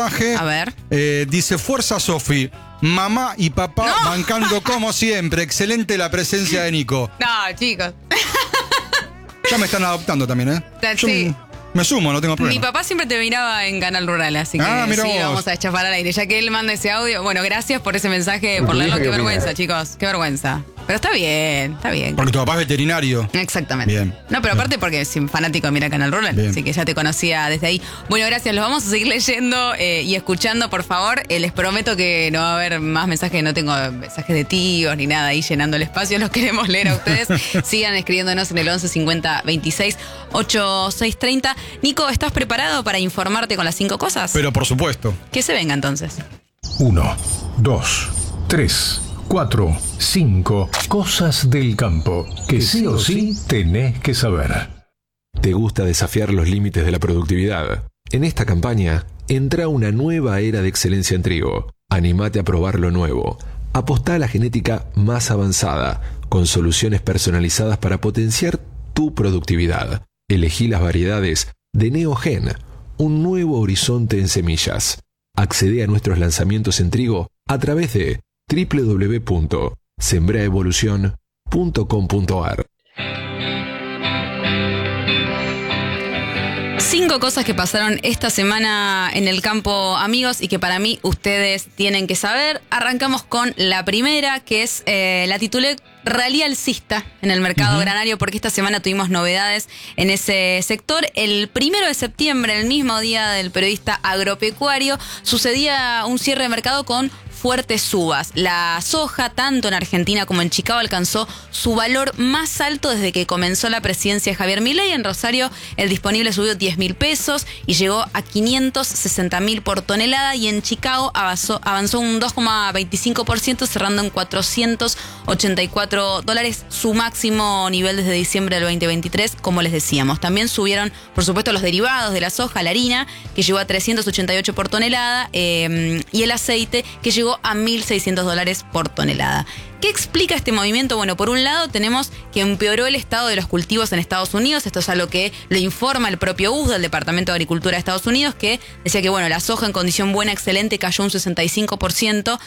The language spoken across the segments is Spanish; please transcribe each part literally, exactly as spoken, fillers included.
mensaje. A ver. Eh, dice, fuerza Sofi. Mamá y papá No. bancando como siempre. Excelente la presencia de Nico. No, chicos. Ya me están adoptando también, ¿eh? Yo Sí. me sumo, no tengo Mi problema. papá siempre te miraba en Canal Rural, así que Ah, mira sí, vos. vamos a echafar al aire. Ya que él manda ese audio. Bueno, gracias por ese mensaje, por leerlo. Qué vergüenza, chicos. Qué vergüenza. Pero está bien, está bien. Porque tu papá es veterinario. Exactamente. Bien. No, pero aparte porque es un fanático de Mira Canal Rural, Bien. así que ya te conocía desde ahí. Bueno, gracias. Los vamos a seguir leyendo eh, y escuchando, por favor. Eh, les prometo que no va a haber más mensajes. No tengo mensajes de tíos ni nada ahí llenando el espacio. Los queremos leer a ustedes. Sigan escribiéndonos en el once cincuenta veintiséis ochenta y seis treinta. Nico, ¿estás preparado para informarte con las cinco cosas? Pero por supuesto. Que se venga entonces. Uno, dos, tres, cuatro, cinco. Cosas del campo que sí o sí tenés que saber. ¿Te gusta desafiar los límites de la productividad? En esta campaña, entra una nueva era de excelencia en trigo. Anímate a probar lo nuevo. Apostá a la genética más avanzada, con soluciones personalizadas para potenciar tu productividad. Elegí las variedades de Neogen, un nuevo horizonte en semillas. Accede a nuestros lanzamientos en trigo a través de doble u doble u doble u punto sembraevolución punto com punto a r. Cinco cosas que pasaron esta semana en el campo, amigos, y que para mí ustedes tienen que saber. Arrancamos con la primera, que es, eh, la titulé Rally alcista en el mercado uh-huh. granario, porque esta semana tuvimos novedades en ese sector. El primero de septiembre, el mismo día del periodista agropecuario, sucedía un cierre de mercado con fuertes subas. La soja, tanto en Argentina como en Chicago, alcanzó su valor más alto desde que comenzó la presidencia de Javier Milei. En Rosario, el disponible subió diez mil pesos y llegó a quinientos sesenta mil por tonelada, y en Chicago avanzó, avanzó un dos coma veinticinco por ciento, cerrando en cuatrocientos ochenta y cuatro dólares, su máximo nivel desde diciembre del veinte veintitrés, como les decíamos. También subieron, por supuesto, los derivados de la soja, la harina, que llegó a trescientos ochenta y ocho por tonelada, eh, y el aceite, que llegó a mil seiscientos dólares por tonelada. ¿Qué explica este movimiento? Bueno, por un lado tenemos que empeoró el estado de los cultivos en Estados Unidos. Esto es algo que lo informa el propio U S D A, el Departamento de Agricultura de Estados Unidos, que decía que bueno, la soja en condición buena, excelente, cayó un sesenta y cinco por ciento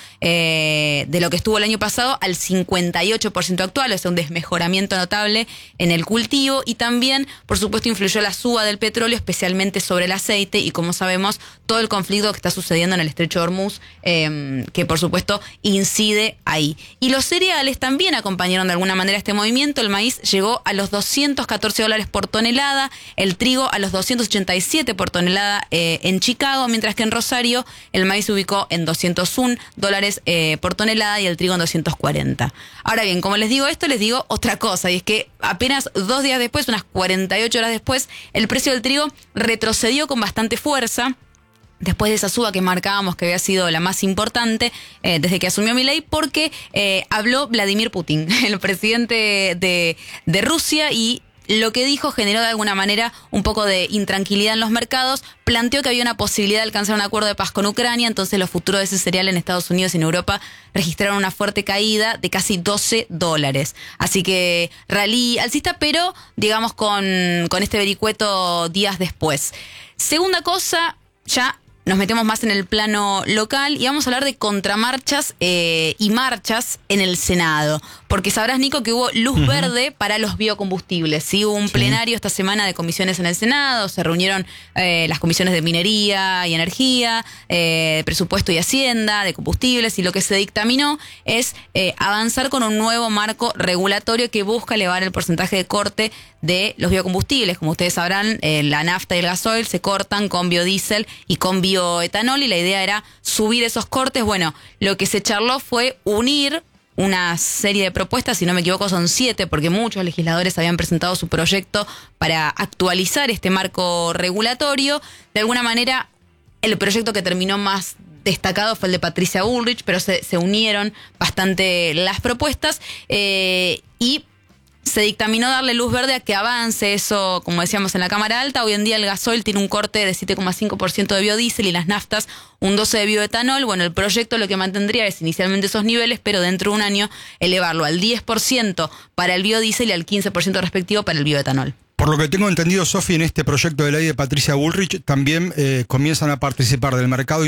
eh, de lo que estuvo el año pasado al cincuenta y ocho por ciento actual, o sea, un desmejoramiento notable en el cultivo. Y también, por supuesto, influyó la suba del petróleo, especialmente sobre el aceite, y como sabemos, todo el conflicto que está sucediendo en el Estrecho de Hormuz, eh, que por supuesto incide ahí. Y los cereales también acompañaron de alguna manera este movimiento. El maíz llegó a los doscientos catorce dólares por tonelada, el trigo a los doscientos ochenta y siete por tonelada eh, en Chicago, mientras que en Rosario el maíz se ubicó en doscientos uno dólares eh, por tonelada y el trigo en doscientos cuarenta. Ahora bien, como les digo esto, les digo otra cosa, y es que apenas dos días después, unas cuarenta y ocho horas después, el precio del trigo retrocedió con bastante fuerza, después de esa suba que marcábamos que había sido la más importante eh, desde que asumió Milei, porque eh, habló Vladimir Putin, el presidente de, de Rusia, y lo que dijo generó de alguna manera un poco de intranquilidad en los mercados. Planteó que había una posibilidad de alcanzar un acuerdo de paz con Ucrania, entonces los futuros de ese cereal en Estados Unidos y en Europa registraron una fuerte caída de casi doce dólares. Así que rally alcista, pero digamos con, con este vericueto días después. Segunda cosa, ya nos metemos más en el plano local y vamos a hablar de contramarchas eh, y marchas en el Senado. Porque sabrás, Nico, que hubo luz uh-huh. verde para los biocombustibles. ¿Sí? Hubo un sí. plenario esta semana de comisiones en el Senado. Se reunieron eh, las comisiones de minería y energía, eh, presupuesto y hacienda, de combustibles. Y lo que se dictaminó es eh, avanzar con un nuevo marco regulatorio que busca elevar el porcentaje de corte de los biocombustibles. Como ustedes sabrán, eh, la nafta y el gasoil se cortan con biodiesel y con bioetanol, y la idea era subir esos cortes. Bueno, lo que se charló fue unir una serie de propuestas, si no me equivoco son siete, porque muchos legisladores habían presentado su proyecto para actualizar este marco regulatorio. De alguna manera, el proyecto que terminó más destacado fue el de Patricia Bullrich, pero se, se unieron bastante las propuestas eh, y se dictaminó darle luz verde a que avance eso, como decíamos, en la Cámara Alta. Hoy en día el gasoil tiene un corte de siete coma cinco por ciento de biodiesel y las naftas un doce por ciento de bioetanol. Bueno, el proyecto lo que mantendría es inicialmente esos niveles, pero dentro de un año elevarlo al diez por ciento para el biodiesel y al quince por ciento respectivo para el bioetanol. Por lo que tengo entendido, Sofi, en este proyecto de ley de Patricia Bullrich también eh, comienzan a participar del mercado